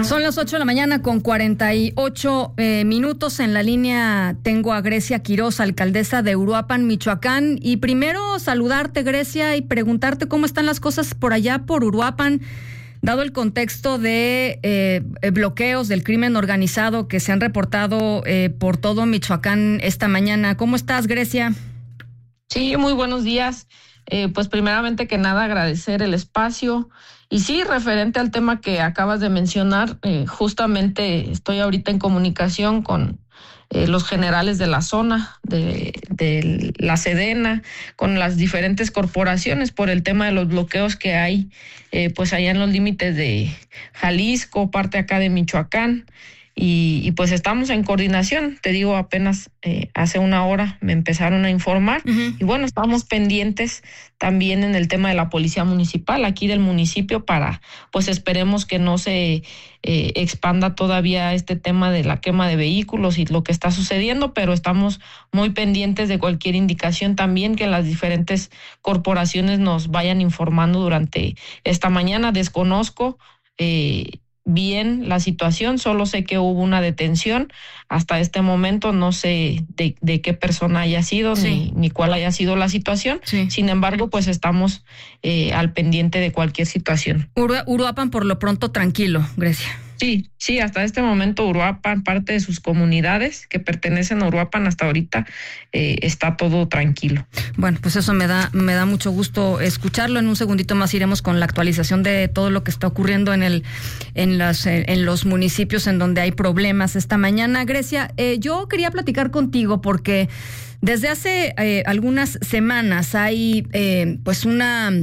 Son las 8 de la mañana con 48 minutos. En la línea tengo a Grecia Quiroz, alcaldesa de Uruapan, Michoacán. Y primero saludarte, Grecia, y preguntarte cómo están las cosas por allá, por Uruapan, dado el contexto de bloqueos del crimen organizado que se han reportado por todo Michoacán esta mañana. ¿Cómo estás, Grecia? Sí, muy buenos días. Pues primeramente que nada agradecer el espacio. Y sí, referente al tema que acabas de mencionar, justamente estoy ahorita en comunicación con los generales de la zona, de la Sedena, con las diferentes corporaciones por el tema de los bloqueos que hay, pues allá en los límites de Jalisco, parte acá de Michoacán. Y pues estamos en coordinación, te digo, apenas hace una hora me empezaron a informar. Y bueno, estamos pendientes también en el tema de la policía municipal aquí del municipio para, pues esperemos que no se expanda todavía este tema de la quema de vehículos y lo que está sucediendo, pero estamos muy pendientes de cualquier indicación también que las diferentes corporaciones nos vayan informando durante esta mañana. Desconozco bien la situación, solo sé que hubo una detención. Hasta este momento no sé de qué persona haya sido, sí, ni cuál haya sido la situación. Sí. Sin embargo, pues estamos al pendiente de cualquier situación. Uruapan por lo pronto tranquilo, Grecia. Sí, hasta este momento Uruapan, parte de sus comunidades que pertenecen a Uruapan, hasta ahorita está todo tranquilo. Bueno, pues eso me da mucho gusto escucharlo. En un segundito más iremos con la actualización de todo lo que está ocurriendo en los municipios en donde hay problemas esta mañana. Grecia, yo quería platicar contigo porque desde hace algunas semanas hay pues una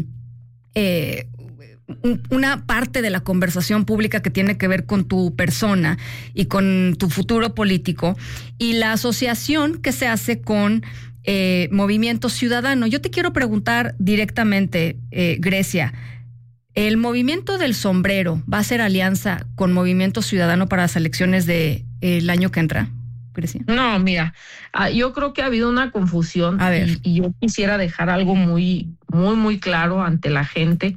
parte de la conversación pública que tiene que ver con tu persona y con tu futuro político y la asociación que se hace con Movimiento Ciudadano. Yo te quiero preguntar directamente, Grecia, ¿el Movimiento del Sombrero va a hacer alianza con Movimiento Ciudadano para las elecciones del año que entra, Grecia? No, mira, yo creo que ha habido una confusión. A ver. Y yo quisiera dejar algo muy claro ante la gente.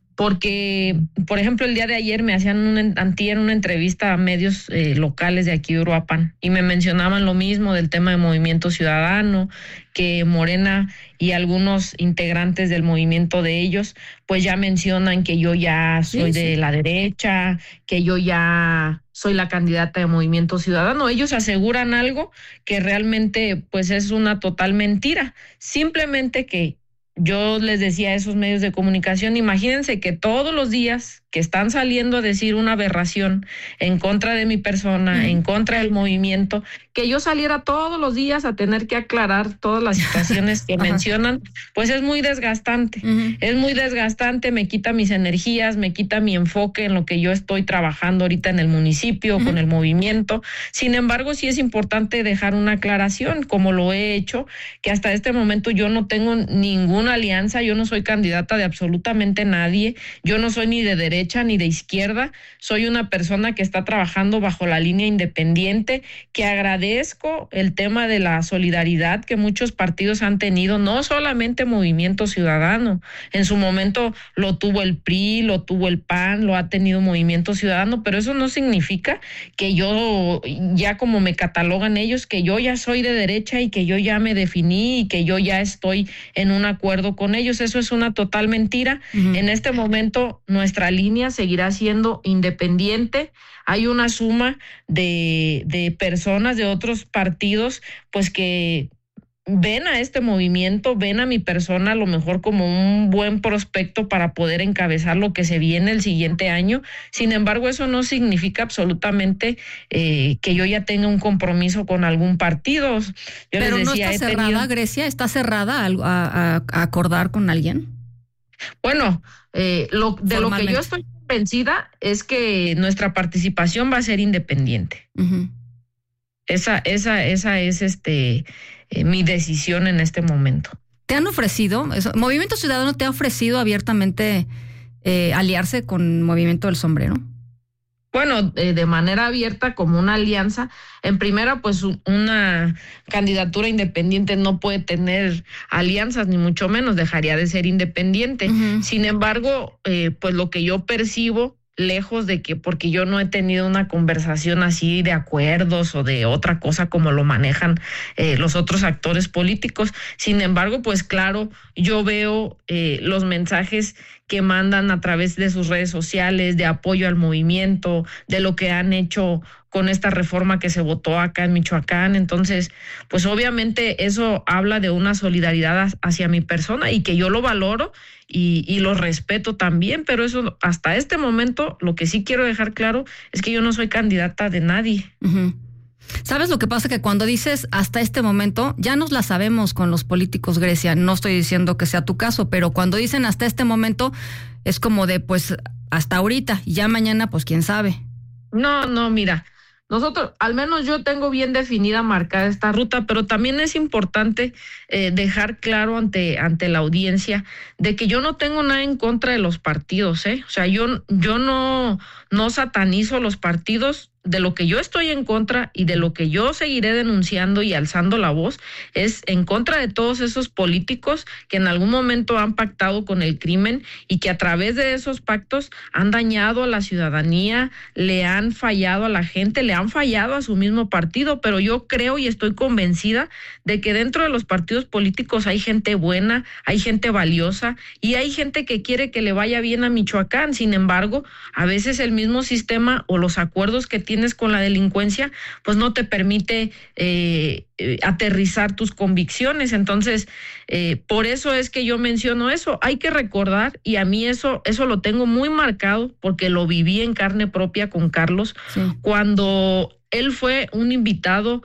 Porque, por ejemplo, el día de ayer me hacían antier una entrevista a medios locales de aquí de Uruapan y me mencionaban lo mismo del tema de Movimiento Ciudadano, que Morena y algunos integrantes del movimiento de ellos, pues ya mencionan que yo ya soy de la derecha, que yo ya soy la candidata de Movimiento Ciudadano. Ellos aseguran algo que realmente pues es una total mentira. Simplemente que yo les decía a esos medios de comunicación, imagínense que todos los días que están saliendo a decir una aberración en contra de mi persona, en contra del movimiento, que yo saliera todos los días a tener que aclarar todas las situaciones que mencionan, pues es muy desgastante. Es muy desgastante, me quita mis energías, me quita mi enfoque en lo que yo estoy trabajando ahorita en el municipio, con el movimiento. Sin embargo, sí es importante dejar una aclaración, como lo he hecho, que hasta este momento yo no tengo ninguna alianza, yo no soy candidata de absolutamente nadie, yo no soy ni de derecha ni de izquierda, soy una persona que está trabajando bajo la línea independiente, que agradezco el tema de la solidaridad que muchos partidos han tenido, no solamente Movimiento Ciudadano, en su momento lo tuvo el PRI, lo tuvo el PAN, lo ha tenido Movimiento Ciudadano, pero eso no significa que yo, ya como me catalogan ellos, que yo ya soy de derecha y que yo ya me definí y que yo ya estoy en un acuerdo con ellos. Eso es una total mentira. En este momento nuestra línea seguirá siendo independiente. Hay una suma de personas de otros partidos pues que ven a este movimiento, ven a mi persona a lo mejor como un buen prospecto para poder encabezar lo que se viene el siguiente año. Sin embargo, eso no significa absolutamente que yo ya tenga un compromiso con algún partido. Pero les decía, no está cerrada, Grecia, ¿está cerrada a acordar con alguien? Bueno, lo que yo estoy convencida es que nuestra participación va a ser independiente. Esa es mi decisión en este momento. ¿Te han ofrecido, Movimiento Ciudadano te ha ofrecido abiertamente aliarse con Movimiento del Sombrero? Bueno, de manera abierta como una alianza. En primera, pues una candidatura independiente no puede tener alianzas, ni mucho menos, dejaría de ser independiente. Sin embargo, pues lo que yo percibo lejos de que porque yo no he tenido una conversación así de acuerdos o de otra cosa como lo manejan los otros actores políticos. Sin embargo, pues claro, yo veo los mensajes que mandan a través de sus redes sociales de apoyo al movimiento, de lo que han hecho con esta reforma que se votó acá en Michoacán. Entonces, pues obviamente eso habla de una solidaridad hacia mi persona y que yo lo valoro y lo respeto también, pero eso hasta este momento lo que sí quiero dejar claro es que yo no soy candidata de nadie. Uh-huh. ¿Sabes lo que pasa? Que cuando dices hasta este momento, ya nos la sabemos con los políticos, Grecia. No estoy diciendo que sea tu caso, pero cuando dicen hasta este momento, es como de pues hasta ahorita y ya mañana, pues quién sabe. No, mira, nosotros, al menos yo tengo bien definida, marcada esta ruta, pero también es importante dejar claro ante la audiencia de que yo no tengo nada en contra de los partidos, O sea, yo no satanizo los partidos. De lo que yo estoy en contra y de lo que yo seguiré denunciando y alzando la voz es en contra de todos esos políticos que en algún momento han pactado con el crimen y que a través de esos pactos han dañado a la ciudadanía, le han fallado a la gente, le han fallado a su mismo partido, pero yo creo y estoy convencida de que dentro de los partidos políticos hay gente buena, hay gente valiosa y hay gente que quiere que le vaya bien a Michoacán. Sin embargo, a veces el mismo sistema o los acuerdos que tienes con la delincuencia, pues no te permite aterrizar tus convicciones. Entonces, por eso es que yo menciono eso. Hay que recordar, y a mí eso lo tengo muy marcado, porque lo viví en carne propia con Carlos, sí, cuando él fue un invitado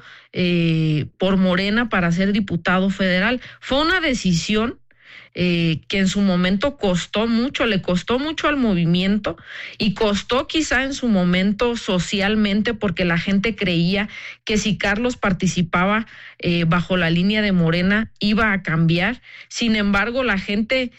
por Morena para ser diputado federal. Fue una decisión que en su momento costó mucho, le costó mucho al movimiento y costó quizá en su momento socialmente, porque la gente creía que si Carlos participaba bajo la línea de Morena iba a cambiar. Sin embargo, la gente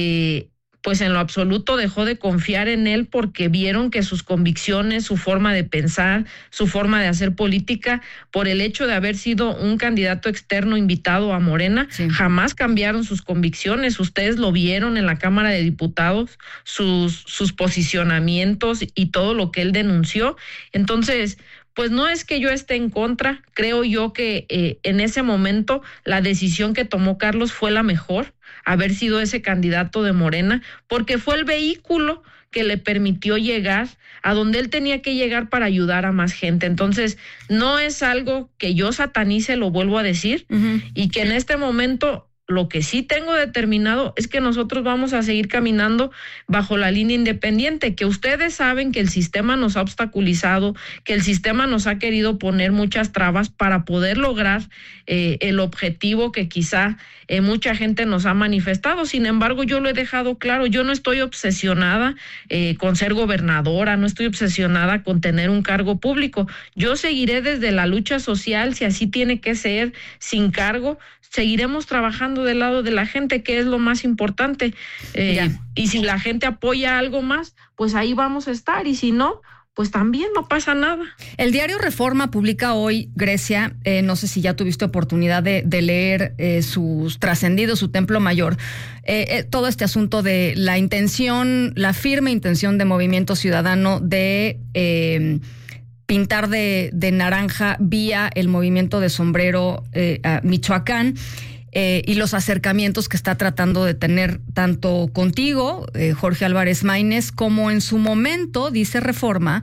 pues en lo absoluto dejó de confiar en él porque vieron que sus convicciones, su forma de pensar, su forma de hacer política, por el hecho de haber sido un candidato externo invitado a Morena, sí, jamás cambiaron sus convicciones. Ustedes lo vieron en la Cámara de Diputados, sus posicionamientos y todo lo que él denunció. Entonces, pues no es que yo esté en contra, creo yo que en ese momento la decisión que tomó Carlos fue la mejor, haber sido ese candidato de Morena, porque fue el vehículo que le permitió llegar a donde él tenía que llegar para ayudar a más gente. Entonces, no es algo que yo satanice, lo vuelvo a decir, uh-huh, y que en este momento lo que sí tengo determinado es que nosotros vamos a seguir caminando bajo la línea independiente, que ustedes saben que el sistema nos ha obstaculizado, que el sistema nos ha querido poner muchas trabas para poder lograr el objetivo que quizá mucha gente nos ha manifestado. Sin embargo, yo lo he dejado claro, yo no estoy obsesionada con ser gobernadora, no estoy obsesionada con tener un cargo público. Yo seguiré desde la lucha social, si así tiene que ser, sin cargo. Seguiremos trabajando del lado de la gente, que es lo más importante. Y si la gente apoya algo más, pues ahí vamos a estar. Y si no, pues también no pasa nada. El diario Reforma publica hoy, Grecia, no sé si ya tuviste oportunidad de leer sus trascendidos, su templo mayor, todo este asunto de la intención, la firme intención de Movimiento Ciudadano de pintar de naranja vía el movimiento de sombrero a Michoacán, y los acercamientos que está tratando de tener tanto contigo, Jorge Álvarez Maínez, como en su momento, dice Reforma,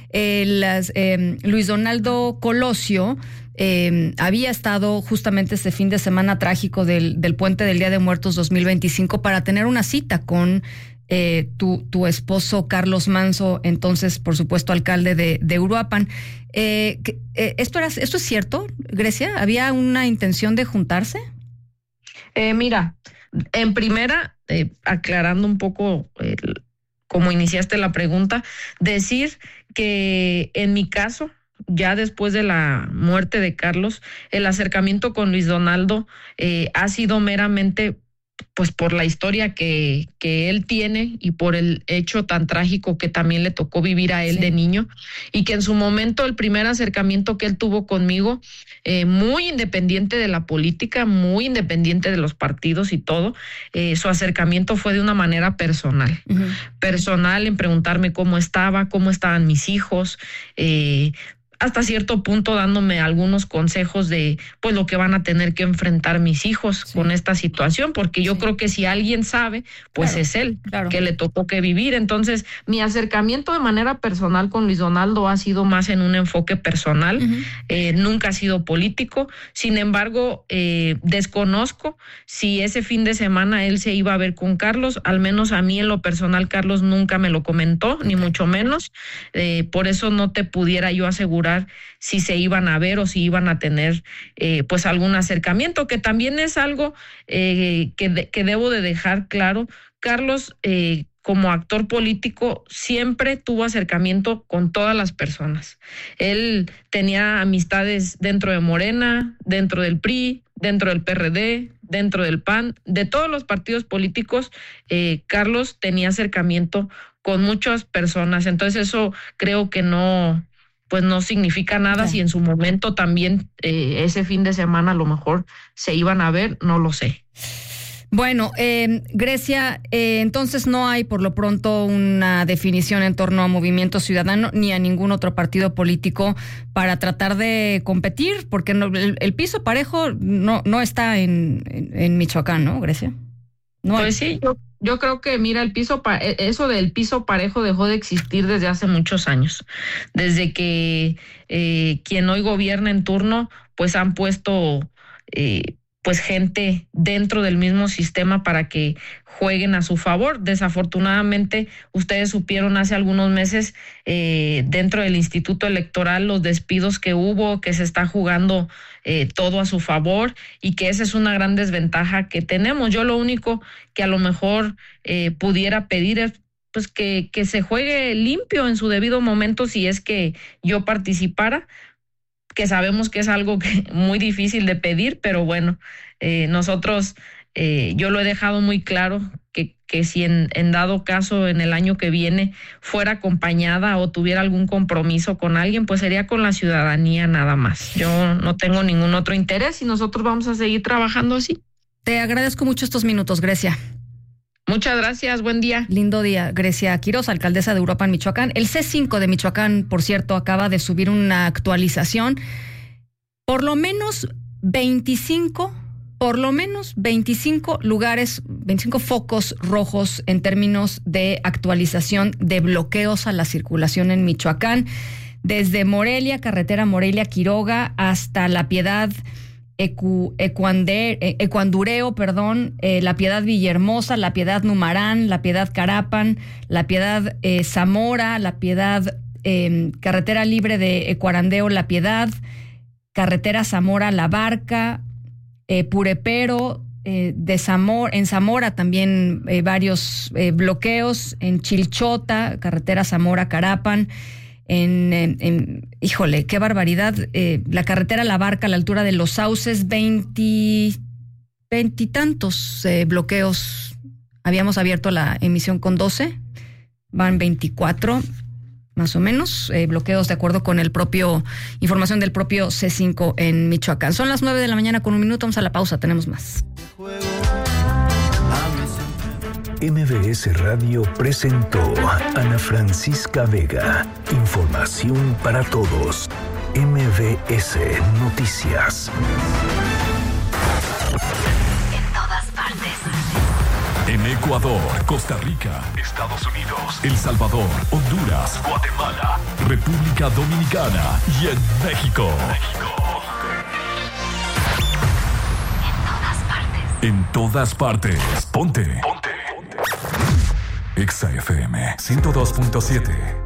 Luis Donaldo Colosio había estado justamente este fin de semana trágico del puente del Día de Muertos 2025 para tener una cita con tu esposo Carlos Manzo, entonces, por supuesto, alcalde de Uruapan. ¿Esto es cierto, Grecia? ¿Había una intención de juntarse? Mira, en primera, aclarando un poco como iniciaste la pregunta, decir que en mi caso, ya después de la muerte de Carlos, el acercamiento con Luis Donaldo ha sido meramente pues por la historia que él tiene y por el hecho tan trágico que también le tocó vivir a él de niño, y que en su momento el primer acercamiento que él tuvo conmigo, muy independiente de la política, muy independiente de los partidos y todo, su acercamiento fue de una manera personal, personal, en preguntarme cómo estaban mis hijos, hasta cierto punto dándome algunos consejos de pues lo que van a tener que enfrentar mis hijos con esta situación, porque yo creo que si alguien sabe, pues es él, que le tocó que vivir. Entonces, mi acercamiento de manera personal con Luis Donaldo ha sido más en un enfoque personal, nunca ha sido político. Sin embargo, desconozco si ese fin de semana él se iba a ver con Carlos, al menos a mí en lo personal Carlos nunca me lo comentó, ni mucho menos, por eso no te pudiera yo asegurar si se iban a ver o si iban a tener pues algún acercamiento, que también es algo que debo de dejar claro. Carlos, como actor político, siempre tuvo acercamiento con todas las personas. Él tenía amistades dentro de Morena, dentro del PRI, dentro del PRD, dentro del PAN, de todos los partidos políticos. Carlos tenía acercamiento con muchas personas, entonces eso creo que no significa nada. Si en su momento también ese fin de semana a lo mejor se iban a ver, no lo sé. Bueno, Grecia, entonces no hay por lo pronto una definición en torno a Movimiento Ciudadano ni a ningún otro partido político para tratar de competir, porque el piso parejo no está en Michoacán, ¿no, Grecia? No hay. Pues sí, yo creo que, mira, eso del piso parejo dejó de existir desde hace muchos años. Desde que quien hoy gobierna en turno, pues han puesto pues gente dentro del mismo sistema para que jueguen a su favor. Desafortunadamente, ustedes supieron hace algunos meses dentro del Instituto Electoral los despidos que hubo, que se está jugando todo a su favor y que esa es una gran desventaja que tenemos. Yo lo único que a lo mejor pudiera pedir es pues que se juegue limpio en su debido momento si es que yo participara, que sabemos que es algo muy difícil de pedir, pero bueno, nosotros, yo lo he dejado muy claro que si en dado caso en el año que viene fuera acompañada o tuviera algún compromiso con alguien, pues sería con la ciudadanía nada más. Yo no tengo ningún otro interés y nosotros vamos a seguir trabajando así. Te agradezco mucho estos minutos, Grecia. Muchas gracias, buen día. Lindo día. Grecia Quiroz, alcaldesa de Europa en Michoacán. El C5 de Michoacán, por cierto, acaba de subir una actualización. Por lo menos 25 lugares, 25 focos rojos en términos de actualización de bloqueos a la circulación en Michoacán. Desde Morelia, carretera Morelia-Quiroga, hasta La Piedad, Ecuandureo, La Piedad Villahermosa, La Piedad Numarán, La Piedad Carapan, La Piedad Zamora, La Piedad Carretera Libre de Ecuarandeo, La Piedad, Carretera Zamora, La Barca, Purepero, en Zamora también varios bloqueos, en Chilchota, Carretera Zamora, Carapan, híjole, qué barbaridad, la carretera La Barca a la altura de Los Sauces, veintitantos bloqueos. Habíamos abierto la emisión con 12, van 24 más o menos, bloqueos de acuerdo con información del propio C5 en Michoacán. Son las 9 de la mañana con 1 minuto, vamos a la pausa, tenemos más. MBS Radio presentó Ana Francisca Vega. Información para todos. MBS Noticias. En todas partes. En Ecuador, Costa Rica, Estados Unidos, El Salvador, Honduras, Guatemala, República Dominicana y en México. En todas partes. Ponte. Exa FM 102.7.